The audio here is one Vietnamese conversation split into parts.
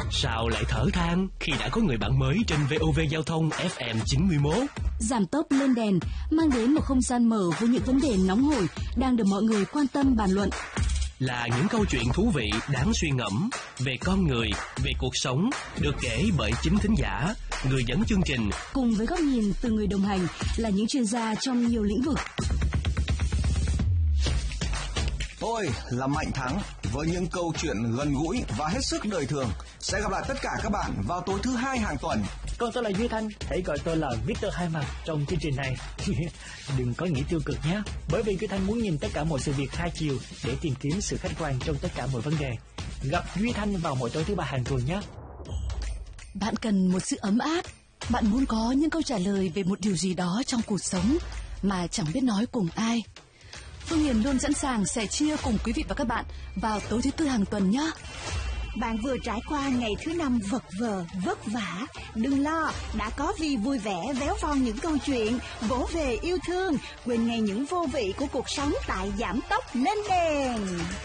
Sao lại thở than khi đã có người bạn mới trên VOV Giao thông FM 91? Giảm tốc lên đèn mang đến một không gian mở với những vấn đề nóng hổi đang được mọi người quan tâm bàn luận. Là những câu chuyện thú vị đáng suy ngẫm về con người, về cuộc sống, được kể bởi chính thính giả, người dẫn chương trình, cùng với góc nhìn từ người đồng hành là những chuyên gia trong nhiều lĩnh vực. Tôi là Mạnh Thắng với những câu chuyện gần gũi và hết sức đời thường. Sẽ gặp lại tất cả các bạn vào tối thứ Hai hàng tuần. Còn tôi là Duy Thanh, hãy gọi tôi là Victor Hai Mặt trong chương trình này. Đừng có nghĩ tiêu cực nhé, bởi vì Duy Thanh muốn nhìn tất cả mọi sự việc hai chiều để tìm kiếm sự khách quan trong tất cả mọi vấn đề. Gặp Duy Thanh vào mỗi tối thứ Ba hàng tuần nhé. Bạn cần một sự ấm áp, bạn muốn có những câu trả lời về một điều gì đó trong cuộc sống mà chẳng biết nói cùng ai. Phương Hiền luôn sẵn sàng sẻ chia cùng quý vị và các bạn vào tối thứ Tư hàng tuần nhé. Bạn vừa trải qua ngày thứ Năm vật vờ, vất vả. Đừng lo, đã có Vi vui vẻ véo von những câu chuyện, vỗ về yêu thương, quên ngay những vô vị của cuộc sống tại Giảm tốc lên đèn.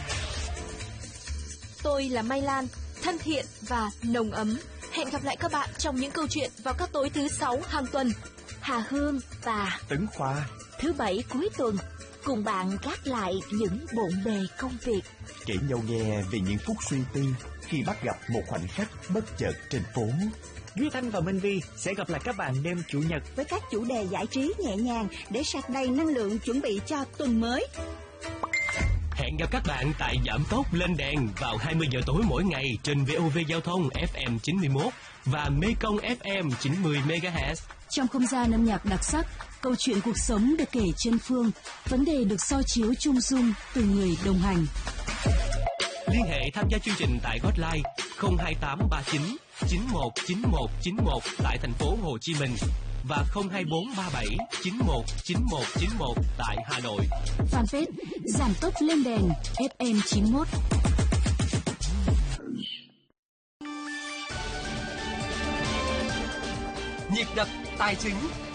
Tôi là Mai Lan, thân thiện và nồng ấm. Hẹn gặp lại các bạn trong những câu chuyện vào các tối thứ Sáu hàng tuần. Hà Hương và Tấn Khoa thứ Bảy cuối tuần cùng bạn gác lại những bộn bề công việc, kể nhau nghe về những phút suy tư khi bắt gặp một khoảnh khắc bất chợt trên phố. Duy Thanh và Minh Vi sẽ gặp lại các bạn đêm Chủ nhật với các chủ đề giải trí nhẹ nhàng để sạc đầy năng lượng chuẩn bị cho tuần mới. Hẹn gặp các bạn tại Giảm tốc lên đèn vào 20 giờ tối mỗi ngày trên VOV Giao thông FM 91 và Mekong FM 90 MHz. Trong không gian âm nhạc đặc sắc, câu chuyện cuộc sống được kể trên phương, vấn đề được soi chiếu chung dung từ người đồng hành. Liên hệ tham gia chương trình tại hotline 02839 919191 tại thành phố Hồ Chí Minh và 02437 919191 tại Hà Nội. Fanpage Giảm tốc lên đèn FM 91. Nhịp đập tài chính.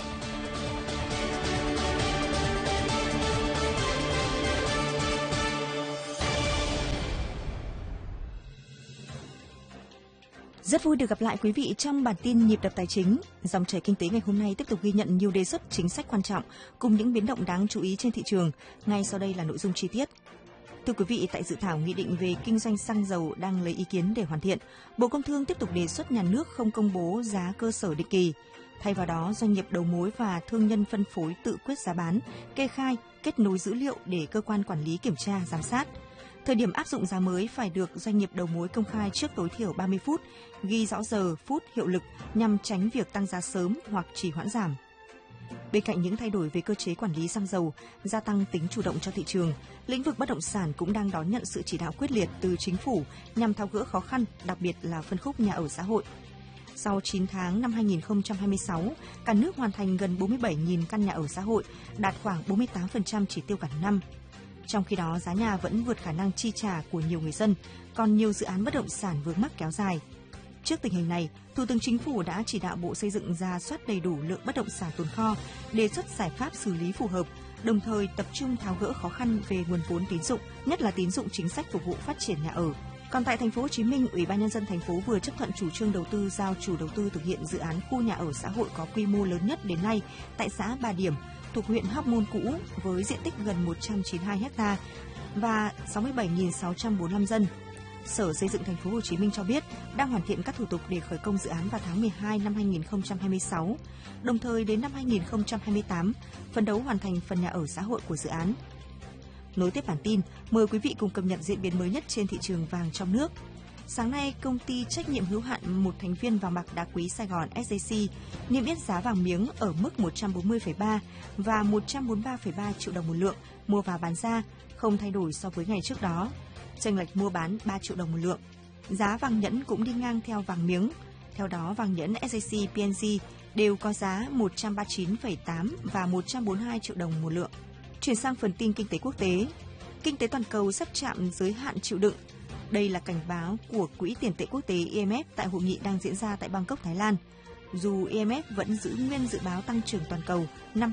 Rất vui được gặp lại quý vị trong bản tin Nhịp đập tài chính. Dòng chảy kinh tế ngày hôm nay tiếp tục ghi nhận nhiều đề xuất chính sách quan trọng cùng những biến động đáng chú ý trên thị trường. Ngay sau đây là nội dung chi tiết. Thưa quý vị, tại dự thảo nghị định về kinh doanh xăng dầu đang lấy ý kiến để hoàn thiện, Bộ Công Thương tiếp tục đề xuất nhà nước không công bố giá cơ sở định kỳ. Thay vào đó, doanh nghiệp đầu mối và thương nhân phân phối tự quyết giá bán, kê khai, kết nối dữ liệu để cơ quan quản lý kiểm tra, giám sát. Thời điểm áp dụng giá mới phải được doanh nghiệp đầu mối công khai trước tối thiểu 30 phút, ghi rõ giờ, phút hiệu lực nhằm tránh việc tăng giá sớm hoặc trì hoãn giảm. Bên cạnh những thay đổi về cơ chế quản lý xăng dầu, gia tăng tính chủ động cho thị trường, lĩnh vực bất động sản cũng đang đón nhận sự chỉ đạo quyết liệt từ chính phủ nhằm tháo gỡ khó khăn, đặc biệt là phân khúc nhà ở xã hội. Sau 9 tháng năm 2026, cả nước hoàn thành gần 47.000 căn nhà ở xã hội, đạt khoảng 48% chỉ tiêu cả năm. Trong khi đó, giá nhà vẫn vượt khả năng chi trả của nhiều người dân, còn nhiều dự án bất động sản vướng mắc kéo dài. Trước tình hình này, Thủ tướng Chính phủ đã chỉ đạo Bộ Xây dựng rà soát đầy đủ lượng bất động sản tồn kho, đề xuất giải pháp xử lý phù hợp, đồng thời tập trung tháo gỡ khó khăn về nguồn vốn tín dụng, nhất là tín dụng chính sách phục vụ phát triển nhà ở. Còn tại thành phố Hồ Chí Minh, Ủy ban nhân dân thành phố vừa chấp thuận chủ trương đầu tư giao chủ đầu tư thực hiện dự án khu nhà ở xã hội có quy mô lớn nhất đến nay tại xã Bà Điểm, thuộc huyện Hóc Môn cũ với diện tích gần 192 ha và 67.645 dân. Sở Xây dựng thành phố Hồ Chí Minh cho biết đang hoàn thiện các thủ tục để khởi công dự án vào tháng 12 năm 2026. Đồng thời đến năm 2028 phấn đấu hoàn thành phần nhà ở xã hội của dự án. Nối tiếp bản tin, mời quý vị cùng cập nhật diễn biến mới nhất trên thị trường vàng trong nước. Sáng nay, công ty trách nhiệm hữu hạn một thành viên vàng bạc đá quý Sài Gòn SJC niêm yết giá vàng miếng ở mức 140,3 và 143,3 triệu đồng một lượng mua vào bán ra, không thay đổi so với ngày trước đó. Chênh lệch mua bán 3 triệu đồng một lượng. Giá vàng nhẫn cũng đi ngang theo vàng miếng. Theo đó, vàng nhẫn SJC PNG đều có giá 139,8 và 142 triệu đồng một lượng. Chuyển sang phần tin kinh tế quốc tế. Kinh tế toàn cầu sắp chạm giới hạn chịu đựng. Đây là cảnh báo của Quỹ tiền tệ quốc tế IMF tại hội nghị đang diễn ra tại Bangkok, Thái Lan. Dù IMF vẫn giữ nguyên dự báo tăng trưởng toàn cầu năm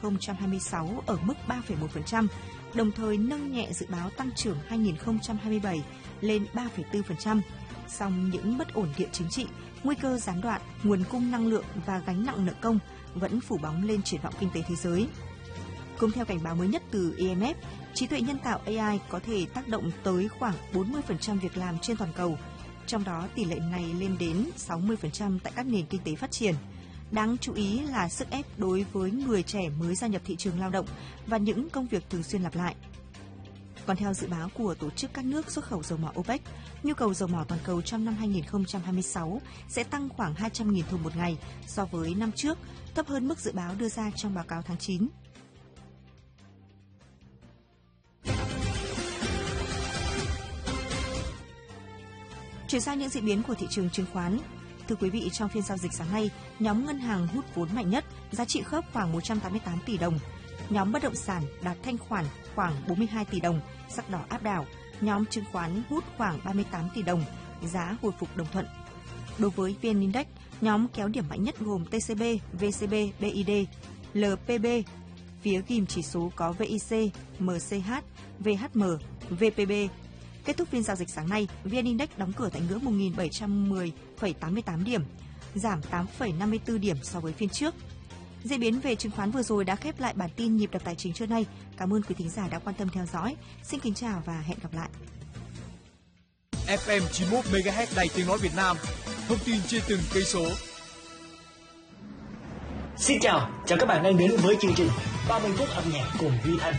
2026 ở mức 3,1%, đồng thời nâng nhẹ dự báo tăng trưởng 2027 lên 3,4%. Song những bất ổn địa chính trị, nguy cơ gián đoạn, nguồn cung năng lượng và gánh nặng nợ công vẫn phủ bóng lên triển vọng kinh tế thế giới. Cũng theo cảnh báo mới nhất từ IMF, trí tuệ nhân tạo AI có thể tác động tới khoảng 40% việc làm trên toàn cầu, trong đó tỷ lệ này lên đến 60% tại các nền kinh tế phát triển. Đáng chú ý là sức ép đối với người trẻ mới gia nhập thị trường lao động và những công việc thường xuyên lặp lại. Còn theo dự báo của Tổ chức các nước xuất khẩu dầu mỏ OPEC, nhu cầu dầu mỏ toàn cầu trong năm 2026 sẽ tăng khoảng 200.000 thùng một ngày so với năm trước, thấp hơn mức dự báo đưa ra trong báo cáo tháng 9. Chuyển sang những diễn biến của thị trường chứng khoán. Thưa quý vị, trong phiên giao dịch sáng nay, nhóm ngân hàng hút vốn mạnh nhất, giá trị khớp khoảng 188 tỷ đồng. Nhóm bất động sản đạt thanh khoản khoảng 42 tỷ đồng, sắc đỏ áp đảo. Nhóm chứng khoán hút khoảng 38 tỷ đồng, giá hồi phục đồng thuận. Đối với VN Index, nhóm kéo điểm mạnh nhất gồm TCB, VCB, BID, LPB. Phía ghim chỉ số có VIC, MCH, VHM, VPB. Kết thúc phiên giao dịch sáng nay, VN Index đóng cửa tại ngưỡng 1.710,88 điểm, giảm 8,54 điểm so với phiên trước. Diễn biến về chứng khoán vừa rồi đã khép lại bản tin nhịp đập tài chính trưa nay. Cảm ơn quý thính giả đã quan tâm theo dõi. Xin kính chào và hẹn gặp lại. FM 91 MHz Đài Tiếng nói Việt Nam. Thông tin trên từng cây số. Xin chào các bạn đang đến với chương trình 30 phút âm nhạc cùng Duy Thanh.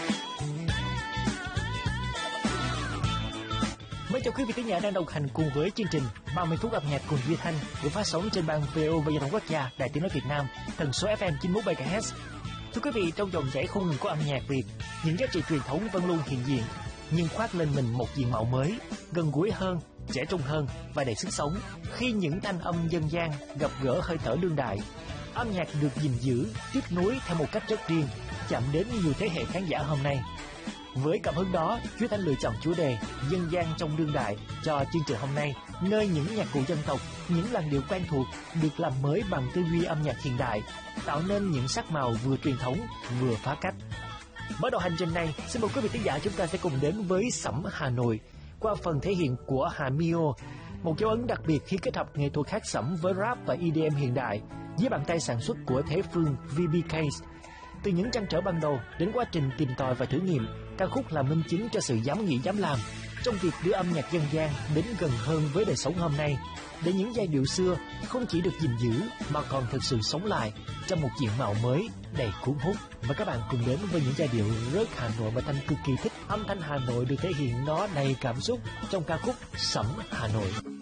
Mời chào quý vị thính giả đang đồng hành cùng với chương trình 30 phút âm nhạc cùng Duy Thanh được phát sóng trên ban VO và Giao thông Quốc gia Đài Tiếng nói Việt Nam, tần số FM 91 MHz. Thưa quý vị, trong dòng chảy không ngừng của âm nhạc Việt, những giá trị truyền thống vẫn luôn hiện diện, nhưng khoác lên mình một diện mạo mới, gần gũi hơn, trẻ trung hơn và đầy sức sống. Khi những thanh âm dân gian gặp gỡ hơi thở đương đại, âm nhạc được gìn giữ, tiếp nối theo một cách rất riêng, chạm đến nhiều thế hệ khán giả hôm nay. Với cảm hứng đó, Duy Thanh lựa chọn chủ đề dân gian trong đương đại cho chương trình hôm nay, nơi những nhạc cụ dân tộc, những làn điệu quen thuộc được làm mới bằng tư duy âm nhạc hiện đại, tạo nên những sắc màu vừa truyền thống vừa phá cách. Mở đầu hành trình này, xin mời quý vị thính giả chúng ta sẽ cùng đến với Sẩm Hà Nội qua phần thể hiện của Hà Mio, một dấu ấn đặc biệt khi kết hợp nghệ thuật hát sẩm với rap và EDM hiện đại dưới bàn tay sản xuất của Thế Phương VBK. Từ những trăn trở ban đầu đến quá trình tìm tòi và thử nghiệm, ca khúc là minh chứng cho sự dám nghĩ dám làm trong việc đưa âm nhạc dân gian đến gần hơn với đời sống hôm nay, để những giai điệu xưa không chỉ được gìn giữ mà còn thực sự sống lại trong một diện mạo mới đầy cuốn hút. Và các bạn cùng đến với những giai điệu rất Hà Nội mà Thanh cực kỳ thích. Âm thanh Hà Nội được thể hiện nó đầy cảm xúc trong ca khúc Sẩm Hà Nội.